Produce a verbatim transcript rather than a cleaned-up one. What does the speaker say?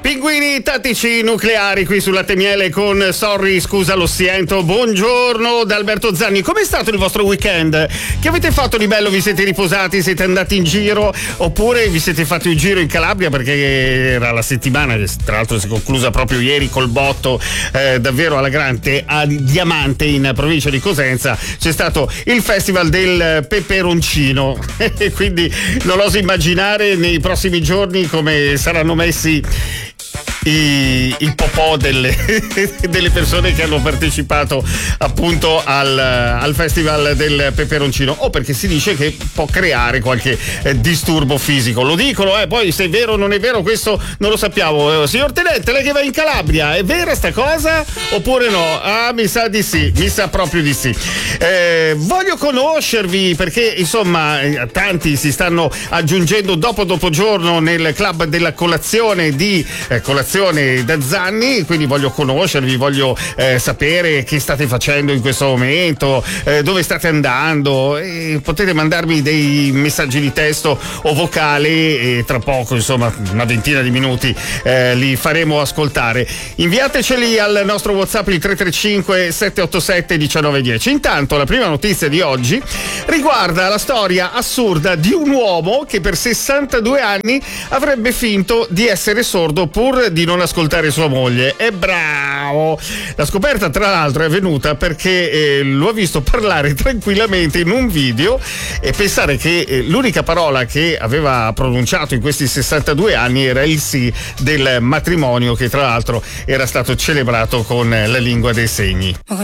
Pinguini tattici nucleari qui sulla Temiele con Sorry, scusa lo siento. Buongiorno da Alberto Zanni. Com'è stato il vostro weekend? Che avete fatto di bello? Vi siete riposati? Siete andati in giro? Oppure vi siete fatti un giro in Calabria? Perché era la settimana che tra l'altro si è conclusa proprio ieri col botto eh, davvero alla grande a Diamante in provincia di Cosenza. C'è stato il festival del peperoncino e quindi non oso immaginare nei prossimi giorni come saranno messi I, il popò delle, delle persone che hanno partecipato appunto al, al festival del peperoncino, o perché si dice che può creare qualche eh, disturbo fisico. Lo dicono, eh, poi se è vero o non è vero questo non lo sappiamo. Eh, signor Tenente, lei che va in Calabria, è vera sta cosa oppure no? Ah, mi sa di sì, mi sa proprio di sì. Eh, voglio conoscervi perché insomma tanti si stanno aggiungendo dopo dopo giorno nel club della colazione di eh, colazione da Zanni, quindi voglio conoscervi, voglio eh, sapere che state facendo in questo momento, eh, dove state andando, e potete mandarmi dei messaggi di testo o vocali e tra poco, insomma una ventina di minuti eh, li faremo ascoltare. Inviateceli al nostro WhatsApp il tre tre cinque sette otto sette uno nove uno zero. Intanto la prima notizia di oggi riguarda la storia assurda di un uomo che per sessantadue anni avrebbe finto di essere sordo pur di non ascoltare sua moglie. È bravo! La scoperta tra l'altro è venuta perché eh, lo ha visto parlare tranquillamente in un video e pensare che eh, l'unica parola che aveva pronunciato in questi sessantadue anni era il sì del matrimonio, che tra l'altro era stato celebrato con la lingua dei segni.